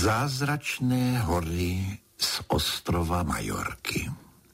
Zázračné hory z ostrova Majorky.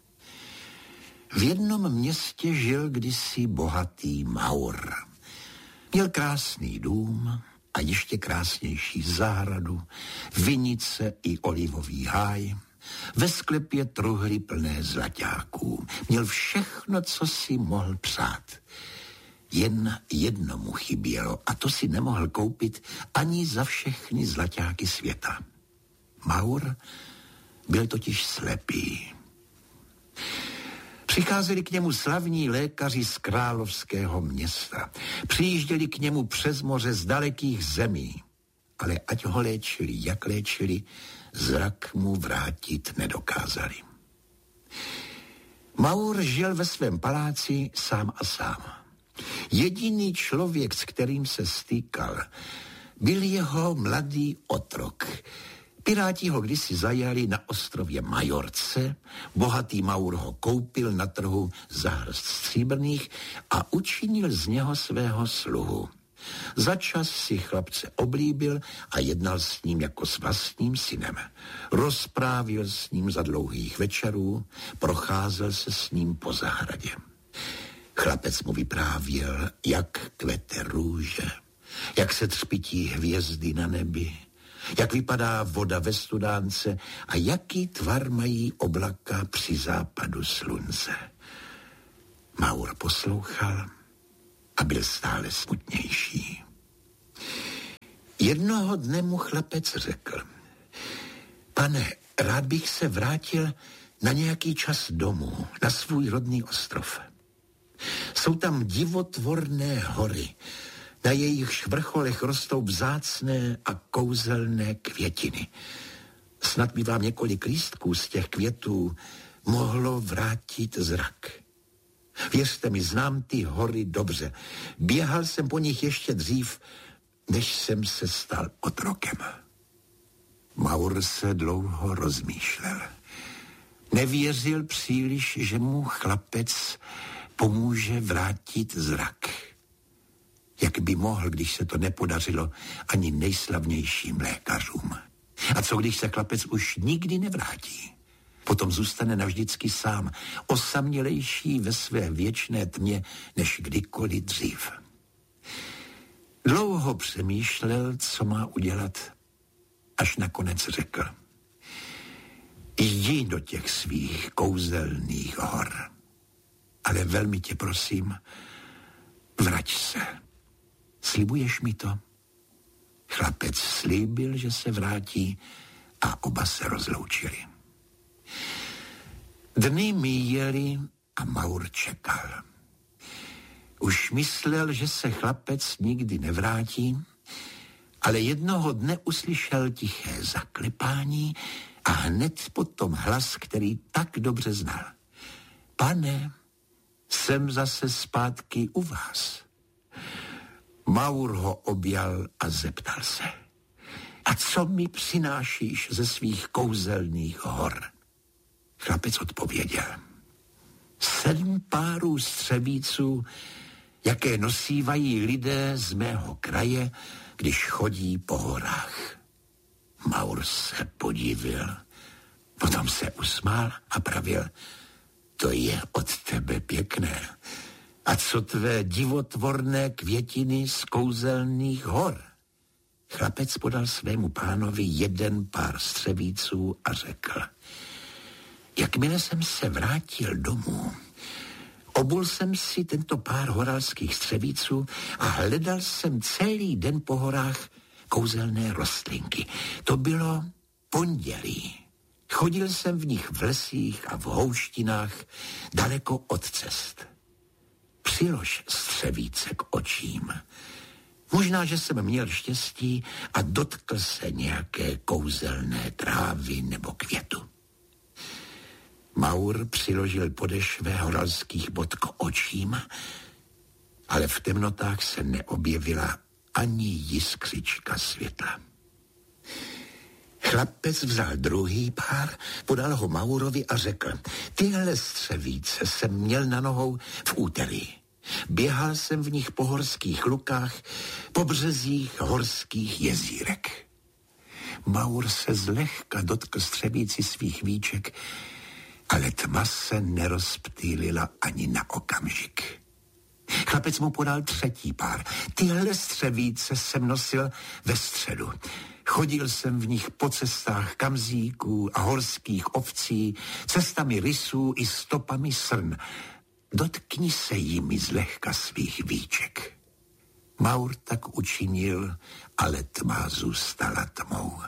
V jednom městě žil kdysi bohatý Maur. Měl krásný dům a ještě krásnější zahradu, vinice i olivový háj, ve sklepě truhly plné zlaťáků. Měl všechno, co si mohl přát. Jen jedno mu chybělo a to si nemohl koupit ani za všechny zlaťáky světa. Maur byl totiž slepý. Přicházeli k němu slavní lékaři z královského města. Přijížděli k němu přes moře z dalekých zemí. Ale ať ho léčili, jak léčili, zrak mu vrátit nedokázali. Maur žil ve svém paláci sám a sám. Jediný člověk, s kterým se stýkal, byl jeho mladý otrok. Piráti ho kdysi zajali na ostrově Majorce, bohatý Maur ho koupil na trhu za hrst stříbrných a učinil z něho svého sluhu. Začas si chlapce oblíbil a jednal s ním jako s vlastním synem. Rozprávil s ním za dlouhých večerů, procházel se s ním po zahradě. Chlapec mu vyprávěl, jak kvete růže, jak se třpití hvězdy na nebi, jak vypadá voda ve studánce a jaký tvar mají oblaka při západu slunce. Maur poslouchal a byl stále smutnější. Jednoho dne mu chlapec řekl: Pane, rád bych se vrátil na nějaký čas domů, na svůj rodný ostrov. Jsou tam divotvorné hory, na jejich vrcholech rostou vzácné a kouzelné květiny. Snad by vám několik lístků z těch květů mohlo vrátit zrak. Věřte mi, znám ty hory dobře. Běhal jsem po nich ještě dřív, než jsem se stal otrokem. Maur se dlouho rozmýšlel. Nevěřil příliš, že mu chlapec pomůže vrátit zrak. Jak by mohl, když se to nepodařilo ani nejslavnějším lékařům? A co, když se chlapec už nikdy nevrátí? Potom zůstane navždycky sám, osamělejší ve své věčné tmě, než kdykoliv dřív. Dlouho přemýšlel, co má udělat, až nakonec řekl: Jdi do těch svých kouzelných hor, ale velmi tě prosím, vrať se. Slibuješ mi to? Chlapec slíbil, že se vrátí a oba se rozloučili. Dny míjely a Maur čekal. Už myslel, že se chlapec nikdy nevrátí, ale jednoho dne uslyšel tiché zaklepání a hned potom hlas, který tak dobře znal. Pane, jsem zase zpátky u vás. Maur ho objal a zeptal se: A co mi přinášíš ze svých kouzelných hor? Chlapec odpověděl: 7 párů střevíců, jaké nosívají lidé z mého kraje, když chodí po horách. Maur se podivil, potom se usmál a pravil: To je od tebe pěkné. A co tvé divotvorné květiny z kouzelných hor? Chlapec podal svému pánovi 1 pár střevíců a řekl: Jakmile jsem se vrátil domů, obul jsem si tento pár horalských střevíců a hledal jsem celý den po horách kouzelné rostlinky. To bylo pondělí. Chodil jsem v nich v lesích a v houštinách daleko od cest. Přilož střevíce k očím. Možná, že jsem měl štěstí a dotkl se nějaké kouzelné trávy nebo květu. Maur přiložil podešvy horalských bot k očím, ale v temnotách se neobjevila ani jiskřička světla. Chlapec vzal druhý pár, podal ho Maurovi a řekl: Tyhle střevíce jsem měl na nohou v úterý. Běhal jsem v nich po horských lukách, po březích horských jezírek. Maur se zlehka dotkl střevíci svých víček, ale tma se nerozptýlila ani na okamžik. Chlapec mu podal třetí pár. Tyhle střevíce jsem nosil ve středu. Chodil jsem v nich po cestách kamzíků a horských ovcí, cestami rysů i stopami srn. Dotkni se jimi zlehka svých víček. Maur tak učinil, ale tma zůstala tmou.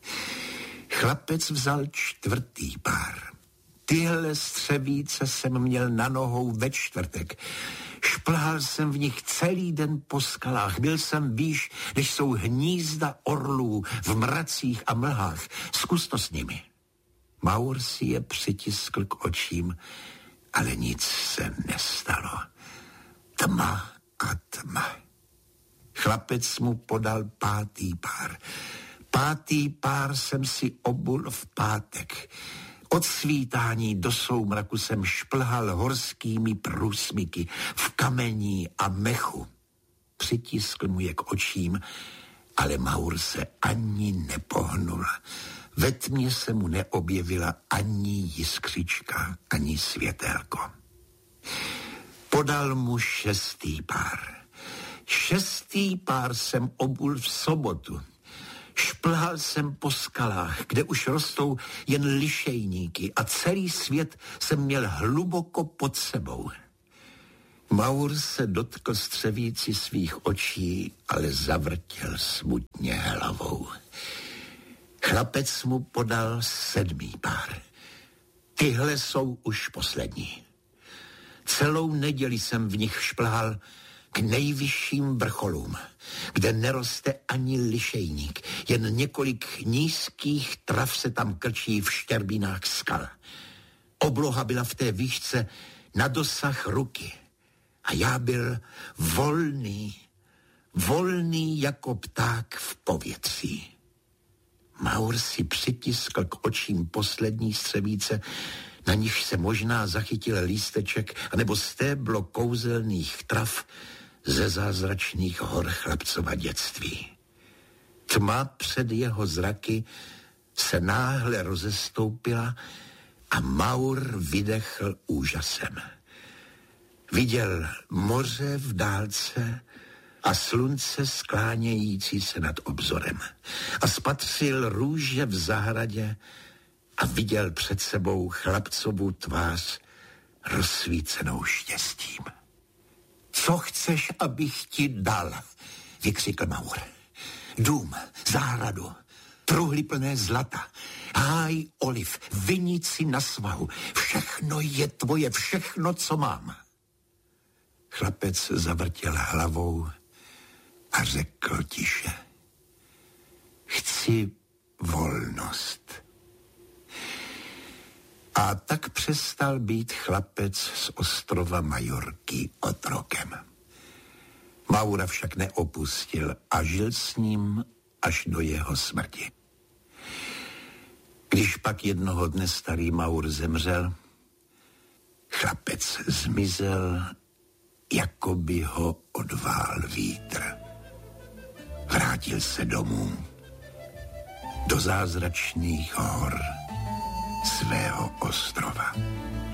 Chlapec vzal čtvrtý pár. Tyhle střevíce jsem měl na nohou ve čtvrtek. Šplhal jsem v nich celý den po skalách. Byl jsem výš, než jsou hnízda orlů v mracích a mlhách. Zkus to s nimi. Maur si je přitiskl k očím, ale nic se nestalo. Tma a tma. Chlapec mu podal pátý pár. Pátý pár jsem si obul v pátek. Od svítání do soumraku jsem šplhal horskými průsmyky v kamení a mechu. Přitiskl mu je k očím, ale Maur se ani nepohnul. Ve tmě se mu neobjevila ani jiskřička, ani světélko. Podal mu šestý pár. Šestý pár jsem obul v sobotu. Šplhal jsem po skalách, kde už rostou jen lišejníky a celý svět jsem měl hluboko pod sebou. Maur se dotkl střevíci svých očí, ale zavrtěl smutně hlavou. Chlapec mu podal sedmý pár. Tyhle jsou už poslední. Celou neděli jsem v nich šplhal k nejvyšším vrcholům, kde neroste ani lišejník, jen několik nízkých trav se tam krčí v štěrbinách skal. Obloha byla v té výšce na dosah ruky a já byl volný jako pták v povětří. Maur si přitiskl k očím poslední střevíce, na níž se možná zachytil lísteček anebo stéblo kouzelných trav ze zázračných hor chlapcova dětství. Tma před jeho zraky se náhle rozestoupila a Maur vydechl úžasem. Viděl moře v dálce a slunce sklánějící se nad obzorem a spatřil růže v zahradě a viděl před sebou chlapcovu tvář rozsvícenou štěstím. Co chceš, abych ti dal? Vykřikl Maur. Dům, zahradu, truhly plné zlata, háj oliv, vinici na svahu. Všechno je tvoje, všechno, co mám. Chlapec zavrtěl hlavou a řekl tiše. Chci volnost. A tak přestal být chlapec z ostrova Majorky otrokem. Maura však neopustil a žil s ním až do jeho smrti. Když pak jednoho dne starý Maur zemřel, chlapec zmizel, jako by ho odvál vítr. Vrátil se domů, do zázračných hor svého ostrova.